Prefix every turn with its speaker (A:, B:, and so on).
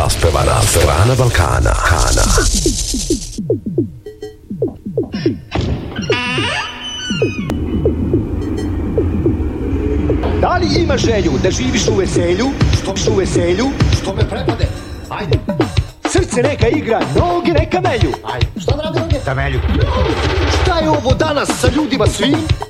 A: Raspevana strana Balkana.
B: Da li ima želju da živiš u veselju? Što me prepade? Ajde. Srce neka igra, noge neka melju.
C: Ajde. Šta da radi noge?
B: Da melju. Šta je ovo danas sa ljudima svim?